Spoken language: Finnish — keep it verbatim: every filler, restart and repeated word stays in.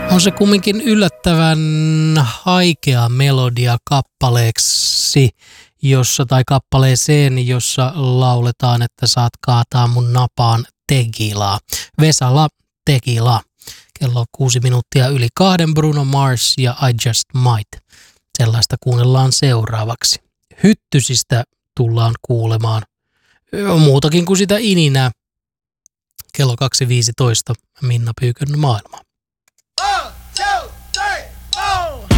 On se kumminkin yllättävän haikea melodia kappaleeksi, jossa tai kappaleeseen, jossa lauletaan, että saat kaataa mun napaan tequilaa. Vesala tequila. Kello on kuusi minuuttia yli kahden, Bruno Mars ja I Just Might. Sellaista kuunnellaan seuraavaksi. Hyttysistä tullaan kuulemaan muutakin kuin sitä ininää. Kello kaksi viisitoista Minna Pyykön maailma.